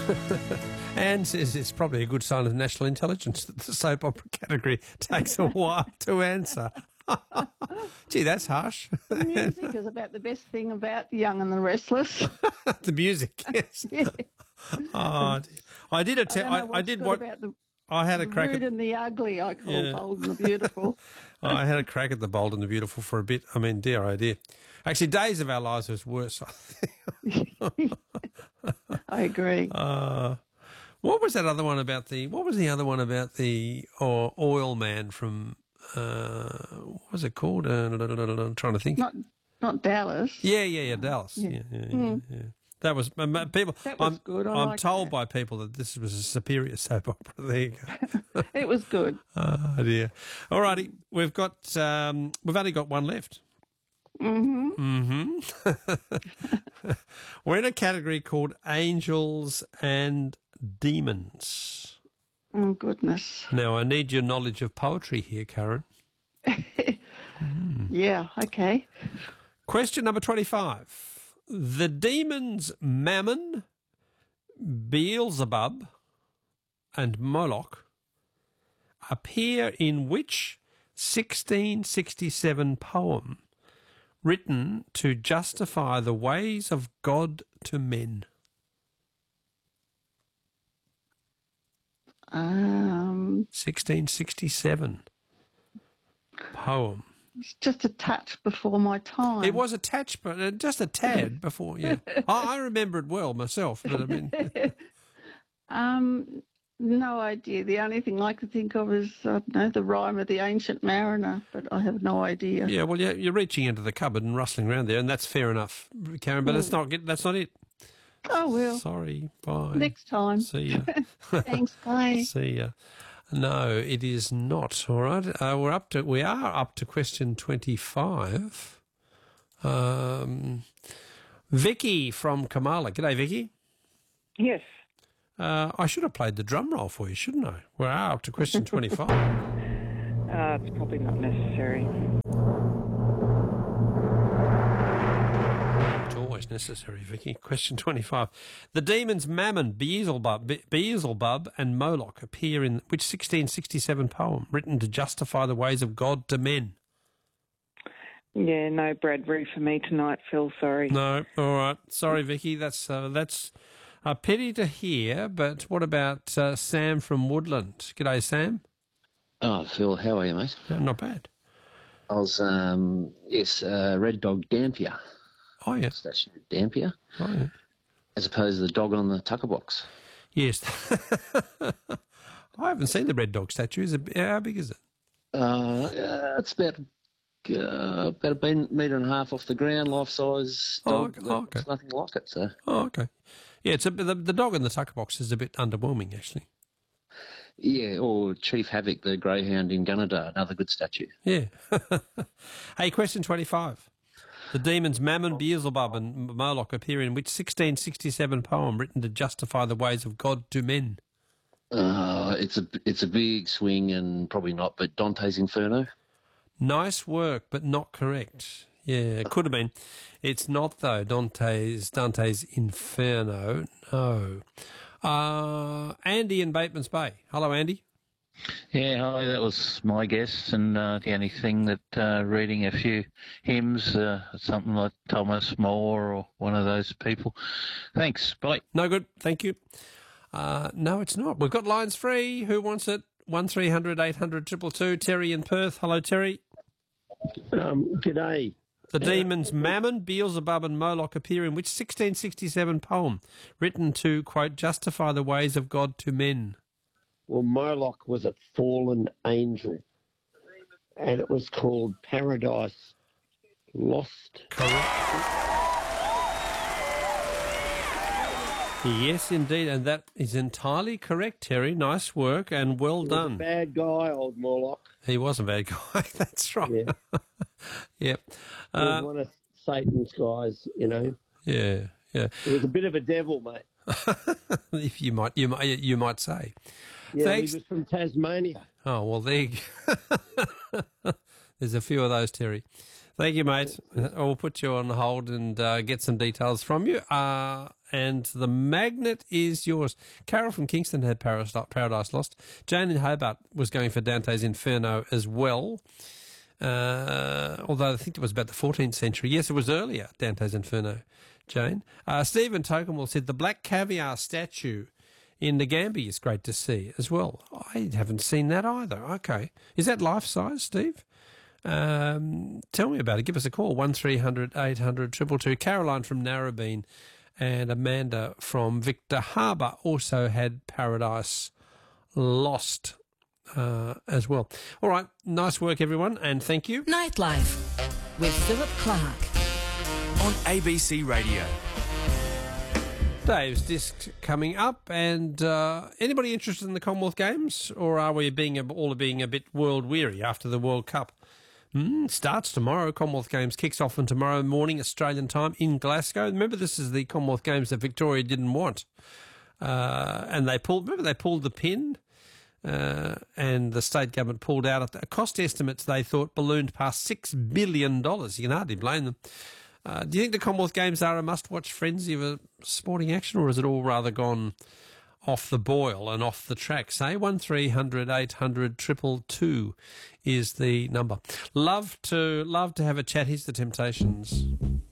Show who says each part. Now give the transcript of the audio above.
Speaker 1: Anne says it's probably a good sign of national intelligence that the soap opera category takes a while to answer. Gee, that's harsh.
Speaker 2: The music is about the best thing about Young and the Restless.
Speaker 1: The music, yes.
Speaker 2: Yeah.
Speaker 1: Oh, dear. I did what
Speaker 2: about
Speaker 1: I had a
Speaker 2: the
Speaker 1: crack
Speaker 2: rude
Speaker 1: at.
Speaker 2: and the ugly. I call
Speaker 1: Yeah.
Speaker 2: Bold and the Beautiful.
Speaker 1: I had a crack at the Bold and the Beautiful for a bit. I mean, dear, oh dear. Actually, Days of Our Lives was worse. I think.
Speaker 2: I agree.
Speaker 1: What was that other one about the? What was the other one about the oil man from? What was it called? I'm trying to think.
Speaker 2: Not Dallas.
Speaker 1: Yeah, Dallas. Yeah. That was people.
Speaker 2: That was good.
Speaker 1: I'm told by people that this was a superior soap opera. There you go.
Speaker 2: It was good.
Speaker 1: Oh dear. All righty, we've only got one left. We're in a category called Angels and Demons.
Speaker 2: Oh, goodness.
Speaker 1: Now, I need your knowledge of poetry here, Karen.
Speaker 2: Yeah, okay.
Speaker 1: Question number 25. The demons Mammon, Beelzebub, and Moloch appear in which 1667 poem written to justify the ways of God to men? 1667 poem.
Speaker 2: It's just a touch before my time.
Speaker 1: It was attached, but just a tad before. Yeah, I remember it well myself. But I mean,
Speaker 2: no idea. The only thing I could think of is the rhyme of the Ancient Mariner, but I have no idea.
Speaker 1: Yeah, well, you're reaching into the cupboard and rustling around there, and that's fair enough, Karen. But that's not it.
Speaker 2: Oh well.
Speaker 1: Sorry. Bye.
Speaker 2: Next time.
Speaker 1: See ya.
Speaker 2: Thanks. Bye.
Speaker 1: See ya. No, it is not. All right. We are up to question 25. Vicky from Kamala. G'day, Vicky.
Speaker 3: Yes.
Speaker 1: I should have played the drum roll for you, shouldn't I? We are up to question 25.
Speaker 3: It's probably not necessary.
Speaker 1: It's always necessary, Vicky. Question 25. The demons Mammon, Beelzebub and Moloch appear in which 1667 poem written to justify the ways of God to men?
Speaker 3: Yeah, no Bradbury for me tonight, Phil. Sorry.
Speaker 1: No. All right. Sorry, Vicky. That's a pity to hear, but what about Sam from Woodland? G'day, Sam.
Speaker 4: Oh, Phil, how are you, mate?
Speaker 1: Not bad.
Speaker 4: I was, Red Dog Dampier.
Speaker 1: Oh, yeah.
Speaker 4: Statue of Dampier.
Speaker 1: Oh, yeah.
Speaker 4: As opposed to the dog on the tucker box.
Speaker 1: Yes. I haven't seen the Red Dog statue. How big is it?
Speaker 4: It's about a metre and a half off the ground, life-size dog.
Speaker 1: Okay.
Speaker 4: It's nothing like it, so.
Speaker 1: Oh, okay. Yeah, the dog in the tucker box is a bit underwhelming, actually.
Speaker 4: Yeah, or Chief Havoc, the greyhound in Gunnedah, another good statue.
Speaker 1: Yeah. Hey, question 25. The demons Mammon, Beelzebub and Moloch appear in which 1667 poem written to justify the ways of God to men?
Speaker 4: It's a big swing and probably not, but Dante's Inferno. Nice
Speaker 1: work, but not correct. Yeah, it could have been. It's not, though. Dante's Inferno. No. Andy in Bateman's Bay. Hello, Andy.
Speaker 5: Yeah, hi, that was my guess, and the only thing that reading a few hymns, something like Thomas More or one of those people. Thanks, bye.
Speaker 1: No good, thank you. No, it's not. We've got lines free. Who wants it? 1300 800 222. Terry in Perth. Hello, Terry.
Speaker 6: G'day.
Speaker 1: The demons Mammon, Beelzebub and Moloch appear in which 1667 poem written to, quote, justify the ways of God to men?
Speaker 6: Well, Moloch was a fallen angel, and it was called Paradise Lost.
Speaker 1: Correct. Yes, indeed, and that is entirely correct, Terry. Nice work and well done.
Speaker 6: He was a bad guy, old Moloch.
Speaker 1: He was a bad guy, that's right.
Speaker 6: Yeah.
Speaker 1: Yep.
Speaker 6: He was one of Satan's guys, you know.
Speaker 1: Yeah, yeah.
Speaker 6: He was a bit of a devil, mate.
Speaker 1: If you might say.
Speaker 6: Yeah,
Speaker 1: Thanks.
Speaker 6: he was from Tasmania.
Speaker 1: Oh, well, there you go. There's a few of those, Terry. Thank you, mate. I'll put you on hold and get some details from you. And the magnet is yours. Carol from Kingston had Paradise Lost. Jane in Hobart was going for Dante's Inferno as well. Although I think it was about the 14th century. Yes, it was earlier, Dante's Inferno, Jane. Stephen Tokemwell said the black caviar statue in the Gambia is great to see as well. I haven't seen that either. Okay. Is that life-size, Steve? Tell me about it. Give us a call, 1300 800 222. Caroline from Narrabeen and Amanda from Victor Harbour also had Paradise Lost as well. All right, nice work, everyone, and thank you.
Speaker 7: Nightlife with Philip Clark
Speaker 8: on ABC Radio.
Speaker 1: Dave's disc coming up, and anybody interested in the Commonwealth Games, or are we all being a bit world weary after the World Cup? Starts tomorrow. Commonwealth Games kicks off on tomorrow morning Australian time in Glasgow. Remember, this is the Commonwealth Games that Victoria didn't want, and they pulled the pin. And the state government pulled out at the cost estimates they thought ballooned past $6 billion. You can hardly blame them. Do you think the Commonwealth Games are a must-watch frenzy of sporting action, or has it all rather gone off the boil and off the track? Say 1300 800 222 is the number. Love to have a chat. Here's the Temptations.